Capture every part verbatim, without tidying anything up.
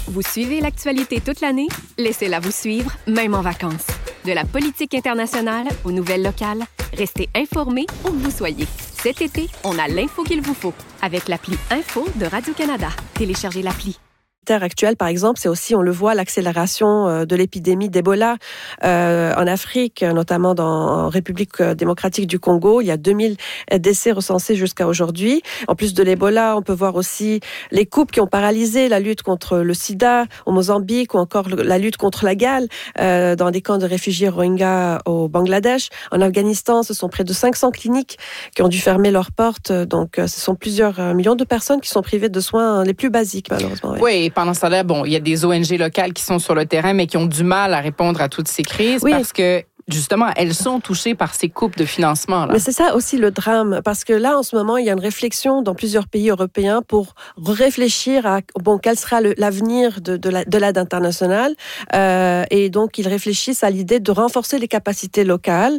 Vous suivez l'actualité toute l'année? Laissez-la vous suivre, même en vacances. De la politique internationale aux nouvelles locales, restez informés où que vous soyez. Cet été, on a l'info qu'il vous faut avec l'appli Info de Radio-Canada. Téléchargez l'appli. Actuelle, par exemple, c'est aussi, on le voit, l'accélération de l'épidémie d'Ebola euh, en Afrique, notamment dans, en République démocratique du Congo. Il y a deux mille décès recensés jusqu'à aujourd'hui. En plus de l'Ebola, on peut voir aussi les coupes qui ont paralysé la lutte contre le sida au Mozambique ou encore le, la lutte contre la gale euh, dans des camps de réfugiés Rohingyas au Bangladesh. En Afghanistan, ce sont près de cinq cents cliniques qui ont dû fermer leurs portes. Donc, ce sont plusieurs millions de personnes qui sont privées de soins les plus basiques, malheureusement. Oui, oui. Pendant ce temps-là, bon, il y a des O N G locales qui sont sur le terrain, mais qui ont du mal à répondre à toutes ces crises oui. parce que justement, elles sont touchées par ces coupes de financement. Là. Mais c'est ça aussi le drame, parce que là, en ce moment, il y a une réflexion dans plusieurs pays européens pour réfléchir à bon, quel sera le, l'avenir de, de, la, de l'aide internationale. Euh, et donc, ils réfléchissent à l'idée de renforcer les capacités locales,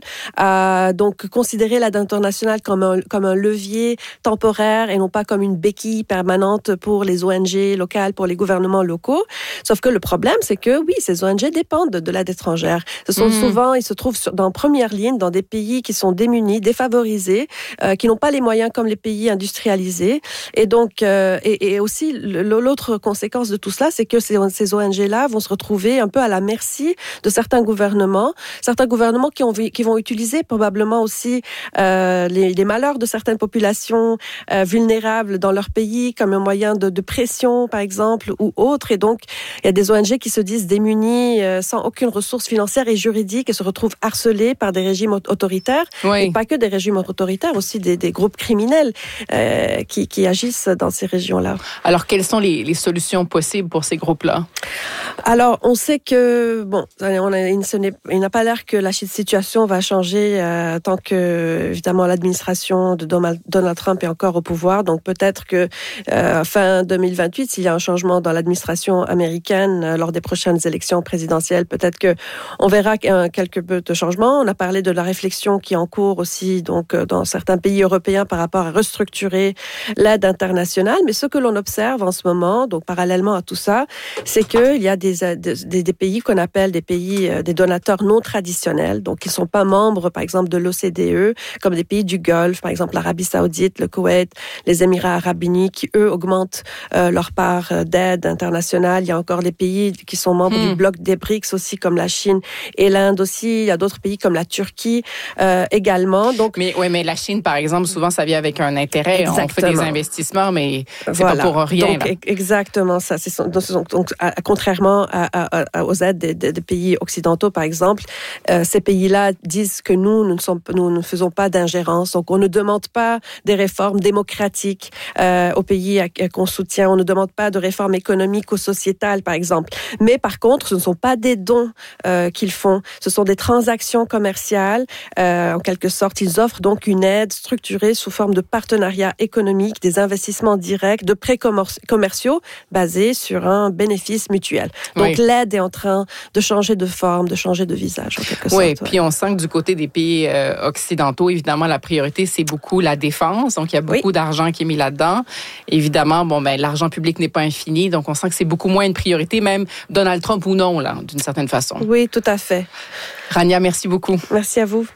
à donc considérer l'aide internationale comme un, comme un levier temporaire et non pas comme une béquille permanente pour les O N G locales, pour les gouvernements locaux. Sauf que le problème, c'est que oui, ces O N G dépendent de, de l'aide étrangère. Ce sont mmh. souvent, ils se trouvent dans première ligne dans des pays qui sont démunis, défavorisés, euh, qui n'ont pas les moyens comme les pays industrialisés. Et donc, euh, et, et aussi l'autre conséquence de tout cela, c'est que ces, ces O N G-là vont se retrouver un peu à la merci de certains gouvernements, certains gouvernements qui, ont, qui vont utiliser probablement aussi euh, les, les malheurs de certaines populations euh, vulnérables dans leur pays comme un moyen de, de pression, par exemple, ou autre. Et donc, il y a des O N G qui se disent démunis, euh, sans aucune ressource financière et juridique, et se retrouvent harcelés par des régimes autoritaires, oui. et pas que des régimes autoritaires, aussi des, des groupes criminels euh, qui, qui agissent dans ces régions-là. Alors, quelles sont les, les solutions possibles pour ces groupes-là? Alors, on sait que, bon, on a, il, ce n'est, il n'a pas l'air que la situation va changer euh, tant que, évidemment, l'administration de Donald, Donald Trump est encore au pouvoir. Donc, peut-être que euh, fin deux mille vingt-huit, s'il y a un changement dans l'administration américaine euh, lors des prochaines élections présidentielles, peut-être que on verra euh, quelques peu de changements. On a parlé de la réflexion qui est en cours aussi, donc, dans certains pays européens par rapport à restructurer l'aide internationale. Mais ce que l'on observe en ce moment, donc, parallèlement à tout ça, c'est qu'il y a des, des, des pays qu'on appelle des pays, des donateurs non traditionnels, donc qui ne sont pas membres, par exemple, de l'O C D E, comme des pays du Golfe, par exemple, l'Arabie Saoudite, le Koweït, les Émirats Arabes Unis, qui, eux, augmentent euh, leur part d'aide internationale. Il y a encore des pays qui sont membres hmm. du bloc des BRICS aussi, comme la Chine et l'Inde aussi. Il y a d'autres pays comme la Turquie euh, également. Donc, mais oui, mais la Chine, par exemple, souvent ça vient avec un intérêt. Exactement. On fait des investissements, mais c'est voilà. pas pour rien. Donc, là. Exactement ça. C'est, donc, donc, à, contrairement à, à, aux aides des, des, des pays occidentaux, par exemple, euh, ces pays-là disent que nous, nous ne, sommes, nous ne faisons pas d'ingérence. Donc, on ne demande pas des réformes démocratiques euh, aux pays à, qu'on soutient. On ne demande pas de réformes économiques ou sociétales, par exemple. Mais par contre, ce ne sont pas des dons euh, qu'ils font. Ce sont des transactions commerciales. Euh, en quelque sorte, ils offrent donc une aide structurée sous forme de partenariats économiques, des investissements directs, de prêts commerciaux basés sur un bénéfice mutuel. Donc, oui. l'aide est en train de changer de forme, de changer de visage, en quelque sorte. Oui, puis on sent que du côté des pays euh, occidentaux, évidemment, la priorité, c'est beaucoup la défense. Donc, il y a beaucoup oui. d'argent qui est mis là-dedans. Évidemment, bon, ben, l'argent public n'est pas infini. Donc, on sent que c'est beaucoup moins une priorité, même Donald Trump ou non, là, d'une certaine façon. Oui, tout à fait. Rania, merci beaucoup. Merci à vous.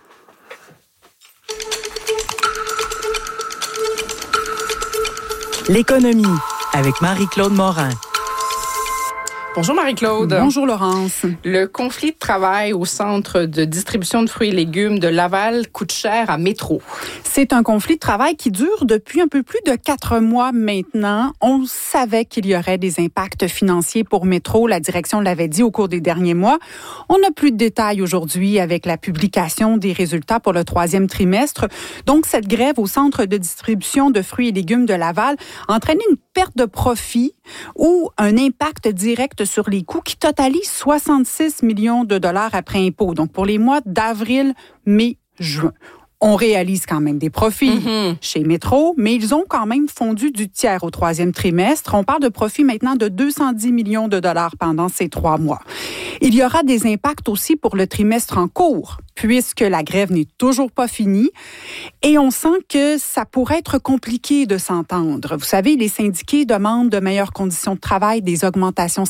L'économie avec Marie-Claude Morin. Bonjour Marie-Claude. Bonjour Laurence. Le conflit de travail au centre de distribution de fruits et légumes de Laval coûte cher à Métro. C'est un conflit de travail qui dure depuis un peu plus de quatre mois maintenant. On savait qu'il y aurait des impacts financiers pour Métro. La direction l'avait dit au cours des derniers mois. On n'a plus de détails aujourd'hui avec la publication des résultats pour le troisième trimestre. Donc, cette grève au centre de distribution de fruits et légumes de Laval a entraîné une perte de profit ou un impact direct sur les coûts qui totalisent soixante-six millions de dollars après impôt. Donc, pour les mois d'avril, mai, juin. On réalise quand même des profits mm-hmm. chez Métro, mais ils ont quand même fondu du tiers au troisième trimestre. On parle de profits maintenant de deux cent dix millions de dollars pendant ces trois mois. Il y aura des impacts aussi pour le trimestre en cours, puisque la grève n'est toujours pas finie. Et on sent que ça pourrait être compliqué de s'entendre. Vous savez, les syndiqués demandent de meilleures conditions de travail, des augmentations